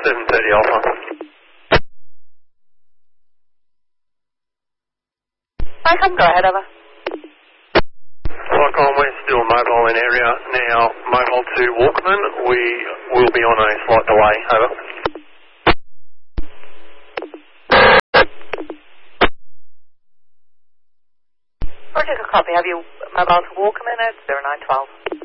730 Alpha. Mike, go ahead, over. Cyclone, we're still mobile in area now. Mobile to Walkerman, we will be on a slight delay, over. Roger, good copy. Have you mobile to Walkerman at 0912?